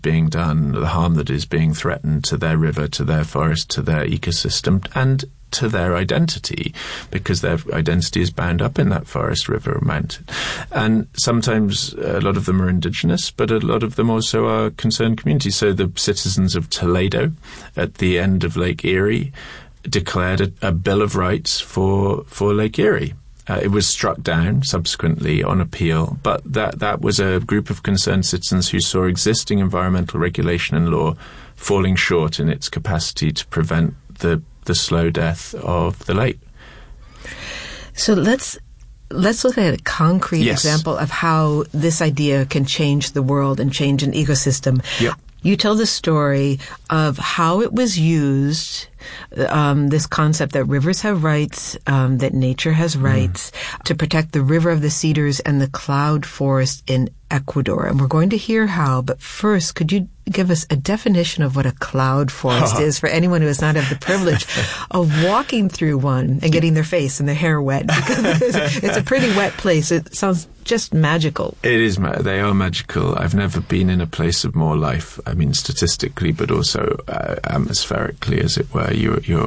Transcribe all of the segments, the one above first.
being done, the harm that is being threatened to their river, to their forest, to their ecosystem, and to their identity, because their identity is bound up in that forest, river, or mountain. And sometimes a lot of them are indigenous, but a lot of them also are concerned communities. So the citizens of Toledo at the end of Lake Erie declared a Bill of Rights for Lake Erie. It was struck down subsequently on appeal, but that was a group of concerned citizens who saw existing environmental regulation and law falling short in its capacity to prevent the slow death of the lake. So let's look at a concrete example of how this idea can change the world and change an ecosystem. Yep. You tell the story of how it was used, this concept that rivers have rights, that nature has rights, to protect the River of the Cedars and the cloud forest in Ecuador. And we're going to hear how, but first, could you give us a definition of what a cloud forest is for anyone who has not had the privilege of walking through one and getting their face and their hair wet? Because it's a pretty wet place. It sounds just magical. It is. They are magical. I've never been in a place of more life. I mean, statistically, but also atmospherically, as it were.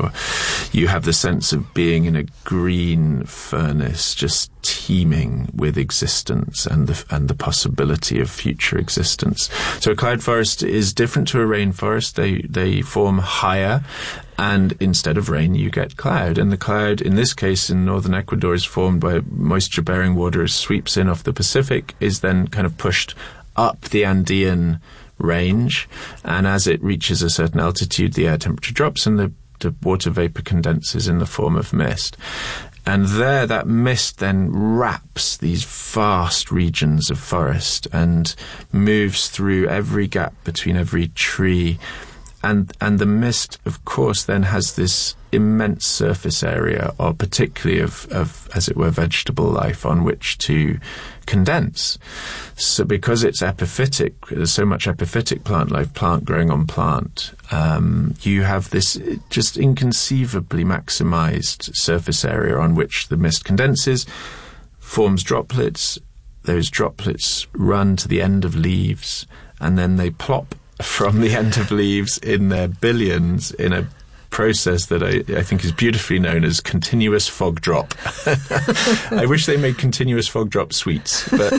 You have the sense of being in a green furnace, just teeming with existence and the possibility of future existence. So a cloud forest is different to a rainforest. They form higher, and instead of rain you get cloud. And the cloud, in this case in northern Ecuador, is formed by moisture-bearing water as sweeps in off the Pacific, is then kind of pushed up the Andean range, and as it reaches a certain altitude the air temperature drops and the water vapor condenses in the form of mist. And there, that mist then wraps these vast regions of forest and moves through every gap between every tree. And the mist, of course, then has this immense surface area, or particularly of, as it were, vegetable life on which to condense. So because it's epiphytic, there's so much epiphytic plant life, plant growing on plant, you have this just inconceivably maximized surface area on which the mist condenses, forms droplets. Those droplets run to the end of leaves, and then they plop from the end of leaves in their billions in a process that I think is beautifully known as continuous fog drop. I wish they made continuous fog drop sweets, but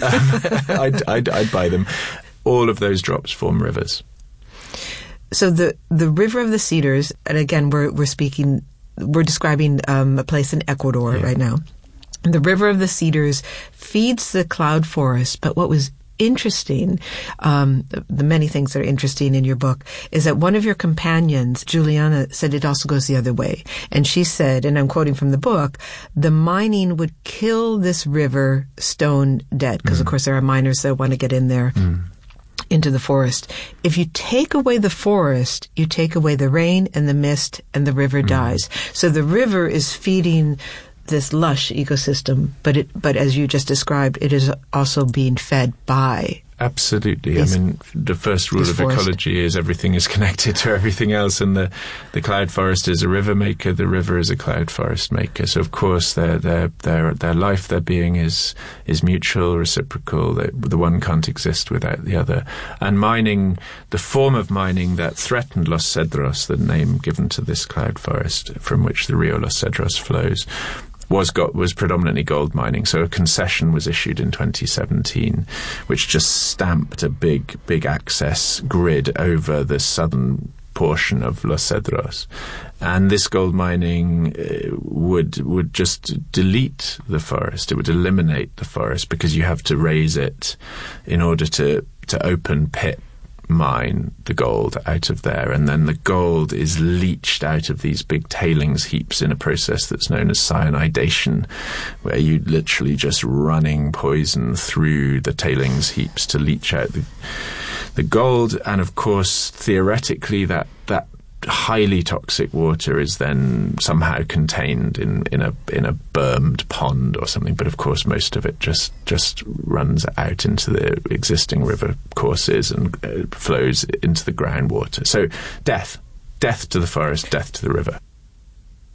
I'd buy them. All of those drops form rivers. So the River of the Cedars, and again we're describing a place in Ecuador right now. The River of the Cedars feeds the cloud forest, but what was interesting, the many things that are interesting in your book, is that one of your companions, Juliana, said it also goes the other way. And she said, and I'm quoting from the book, the mining would kill this river stone dead, because of course there are miners that want to get in there into the forest. If you take away the forest, you take away the rain and the mist, and the river dies. So the river is feeding this lush ecosystem, but as you just described, it is also being fed by. Absolutely. I mean, the first rule of ecology is everything is connected to everything else, and the cloud forest is a river maker, the river is a cloud forest maker. So of course their life, their being is mutual, reciprocal. The one can't exist without the other. And mining, the form of mining that threatened Los Cedros, the name given to this cloud forest from which the Rio Los Cedros flows, was predominantly gold mining. So a concession was issued in 2017, which just stamped a big access grid over the southern portion of Los Cedros. And this gold mining would just delete the forest. It would eliminate the forest, because you have to raise it in order to open pit mine the gold out of there, and then the gold is leached out of these big tailings heaps in a process that's known as cyanidation, where you literally just running poison through the tailings heaps to leach out the gold. And of course, theoretically, that highly toxic water is then somehow contained in a bermed pond or something, but of course most of it just runs out into the existing river courses and flows into the groundwater. So death to the forest, death to the river.